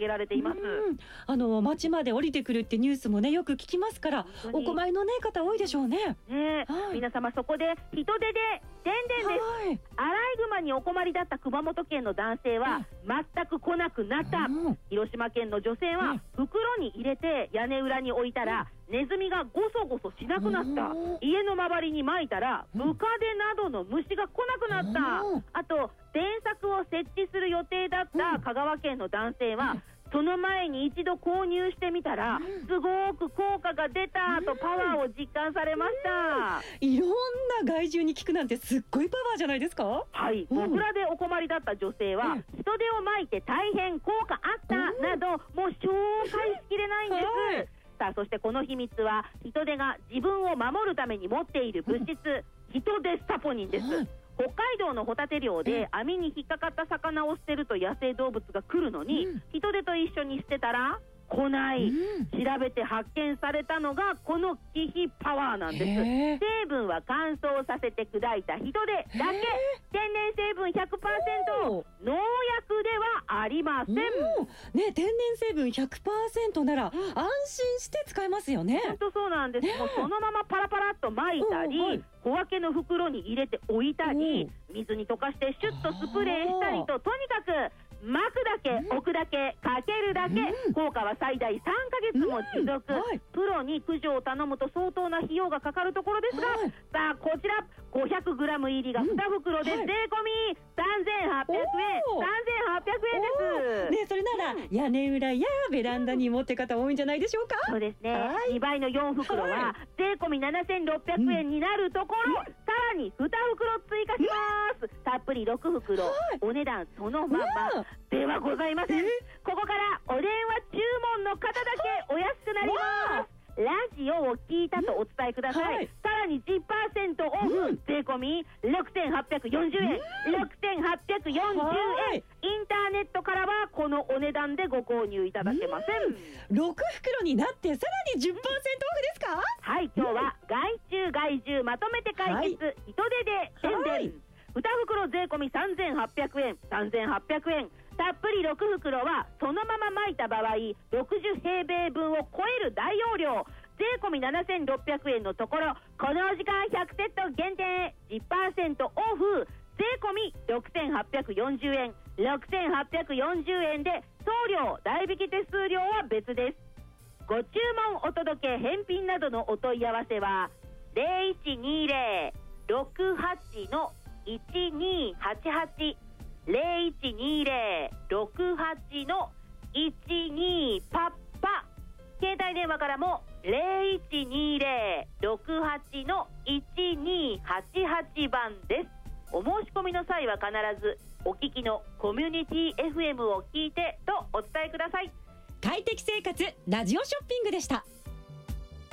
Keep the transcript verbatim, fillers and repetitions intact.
げられています。 あの街まで降りてくるってニュースもねよく聞きますから、お困りの、ね、方多いでしょうね。 ね、はい、皆様そこで人手ででんでんです、はい、アライグマにお困りだった熊本県の男性は全く来なくなった、うん、広島県の女性は袋に入れて屋根裏に置いたら、うん、ネズミがゴソゴソしなくなった、うん、家の周りに撒いたらムカデなどの虫が来なくなった、うん、あと電柵を設置する予定だった香川県の男性は、うん、その前に一度購入してみたら、うん、すごく効果が出たとパワーを実感されました、 うん、いろんな害獣に効くなんてすっごいパワーじゃないですか。 はい、モグラでお困りだった女性は、うん、人手をまいて大変効果あった、うん、などもう紹介しきれないんです、はい、さあそしてこの秘密は人手が自分を守るために持っている物質、うん、人手スタポニンです、うん、北海道のホタテ漁で網に引っかかった魚を捨てると野生動物が来るのに、うん、人手と一緒に捨てたら来ない、うん、調べて発見されたのがこの気比パワーなんです。成分は乾燥させて砕いた人手だけ、天然成分 ひゃくパーセント、 農薬ではありません、ね、 天然成分 ひゃくパーセント なら、うん、安心して使えますよね。 本当そうなんです、ね、もうそのままパラパラっと巻いたり、うん、はい、小分けの袋に入れて置いたり、うん、水に溶かしてシュッとスプレーしたりと、とにかく巻くだけ、うん、置くだけ、かけるだけ、うん、効果は最大さんかげつも持続、うん、はい、プロに駆除を頼むと相当な費用がかかるところですが、はい、さあこちら ごひゃくグラム 入りがに袋で税込みさんぜんはっぴゃくえん、さんぜんはっぴゃくえんです、 ね、それなら、うん、屋根裏やベランダに持って方多いんじゃないでしょうか。 そうですね、はい、にばいのよん袋は税込みななせんろっぴゃくえんになるところ、うん、さらにに袋追加します、うん、たっぷりろく袋、はい、お値段そのままではございません。ここからお電話注文の方だけお安くなります。ラジオを聞いたとお伝えください、はい、さらに じゅっパーセント オフ、うん、税込みろくせんはっぴゃくよんじゅうえん、うん、ろくせんはっぴゃくよんじゅうえん、インターネットからはこのお値段でご購入いただけません、 うん、ろく袋になってさらに じゅっパーセント オフですか。 はい、今日は害虫害獣まとめて解決、はい、人手で宣伝、はい、に袋税込みさんぜんはっぴゃくえん、さんぜんはっぴゃくえん、たっぷりろく袋はそのまま巻いた場合ろくじゅう平米分を超える大容量、税込みななせんろっぴゃくえんのところ、このお時間ひゃくセット限定 じゅっパーセント オフ、税込みろくせんはっぴゃくよんじゅうえん、ろくせんはっぴゃくよんじゅうえんで送料代引き手数料は別です。ご注文お届け返品などのお問い合わせは ゼロいちにゼロ ろくはち いちにはちはち ゼロいちにゼロ ろくはち いちにパッパ、携帯電話からもゼロいちにゼロ ろくはち いちにはちはち番です。お申し込みの際は必ずお聞きのコミュニティ エフエム を聞いてとお伝えください。 快適生活ラジオショッピングでした。